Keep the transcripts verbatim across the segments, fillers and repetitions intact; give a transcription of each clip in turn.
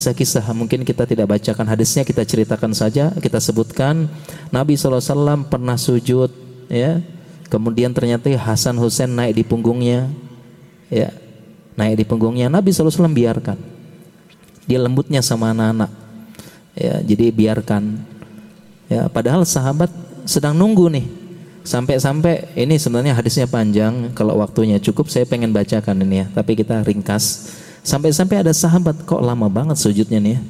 kisah-kisah, mungkin kita tidak bacakan hadisnya, kita ceritakan saja, kita sebutkan Nabi shallallahu alaihi wasallam pernah sujud, ya, kemudian ternyata Hasan Husain naik di punggungnya, ya, naik di punggungnya. Nabi shallallahu alaihi wasallam biarkan, dia lembutnya sama anak-anak, ya, jadi biarkan, ya, padahal sahabat sedang nunggu nih, sampai-sampai ini sebenarnya hadisnya panjang, kalau waktunya cukup saya pengen bacakan ini ya, tapi kita ringkas. Sampai-sampai ada sahabat, kok lama banget sujudnya nih ya.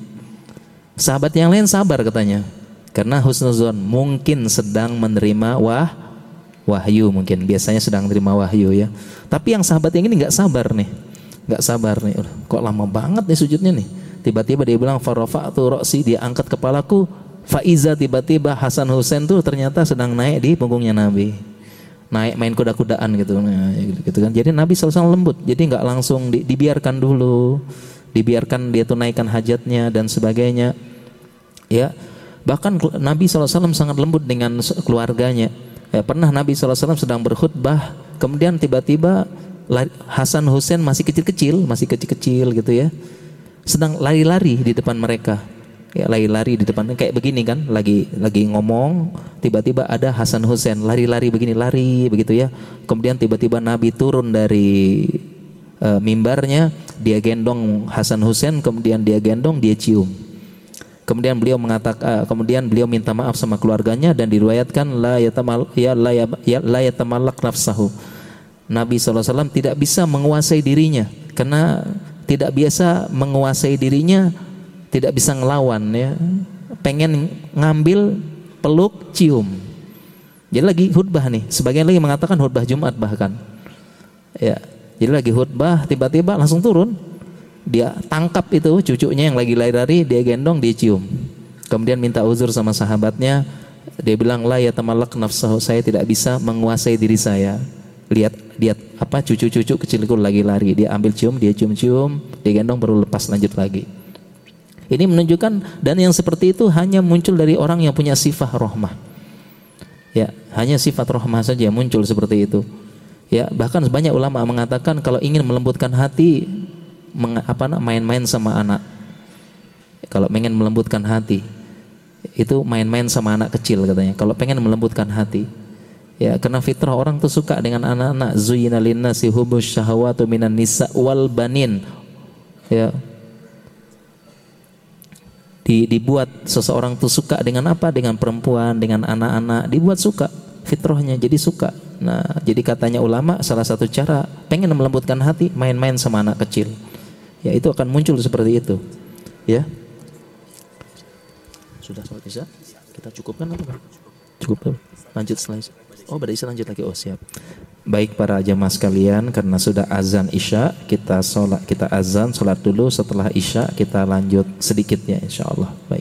Sahabat yang lain sabar katanya, karena husnuzon, mungkin sedang menerima wah wahyu, mungkin biasanya sedang menerima wahyu ya. Tapi yang sahabat yang ini nggak sabar nih, nggak sabar nih, kok lama banget nih sujudnya nih. Tiba-tiba dia bilang farafa'tu ra'si, dia angkat kepalaku, faiza, tiba-tiba Hasan Husain tuh ternyata sedang naik di punggungnya Nabi, naik main kuda-kudaan gitu, nah, gitu kan. Jadi Nabi shallallahu alaihi wasallam lembut, jadi nggak langsung di, dibiarkan dulu, dibiarkan dia tunaikan hajatnya dan sebagainya, ya. Bahkan Nabi shallallahu alaihi wasallam sangat lembut dengan keluarganya. Ya, pernah Nabi shallallahu alaihi wasallam sedang berkhutbah, kemudian tiba-tiba Hasan Husain masih kecil-kecil, masih kecil-kecil gitu ya, sedang lari-lari di depan mereka. Ya, lari-lari di depan kayak begini kan, lagi lagi ngomong, tiba-tiba ada Hasan Husain lari-lari begini, lari begitu ya. Kemudian tiba-tiba Nabi turun dari uh, mimbarnya, dia gendong Hasan Husain, kemudian dia gendong, dia cium. Kemudian beliau mengatakan, uh, kemudian beliau minta maaf sama keluarganya, dan diriwayatkan la yatamal ya la ya, ya la yatamallak nafsahu. Nabi shallallahu alaihi wasallam tidak bisa menguasai dirinya, karena tidak biasa menguasai dirinya, tidak bisa ngelawan ya, pengen ngambil, peluk, cium. Jadi lagi khutbah nih, sebagian lagi mengatakan khutbah Jumat bahkan, ya, jadi lagi khutbah tiba-tiba langsung turun, dia tangkap itu cucunya yang lagi lari-lari, dia gendong, dia cium, kemudian minta uzur sama sahabatnya, dia bilang la yatamallak nafsahu, saya tidak bisa menguasai diri saya. Lihat, lihat apa cucu-cucu kecilku lagi lari, dia ambil cium, dia cium-cium, dia gendong, baru lepas lanjut lagi. Ini menunjukkan, dan yang seperti itu hanya muncul dari orang yang punya sifat rahmah. Ya, hanya sifat rahmah saja muncul seperti itu. Ya, bahkan banyak ulama mengatakan kalau ingin melembutkan hati, meng, apa main-main sama anak. Kalau pengen melembutkan hati, itu main-main sama anak kecil katanya. Kalau pengen melembutkan hati, ya, karena fitrah orang tuh suka dengan anak-anak. Zuyyina linnasi hubbus syahawatu minan nisa wal banin. Ya. Dibuat seseorang tuh suka dengan apa? Dengan perempuan, dengan anak-anak, dibuat suka, fitrahnya jadi suka. Nah, jadi katanya ulama, salah satu cara pengen melembutkan hati, main-main sama anak kecil. Ya, itu akan muncul seperti itu. Ya. Sudah sholat isya? Kita cukupkan atau cukup? Lanjut setelah isya. Oh, pada isya lanjut lagi. Oh, siap. Baik para jamaah sekalian, karena sudah azan isya, kita sholat, kita azan sholat dulu, setelah isya kita lanjut sedikitnya insyaallah. Baik.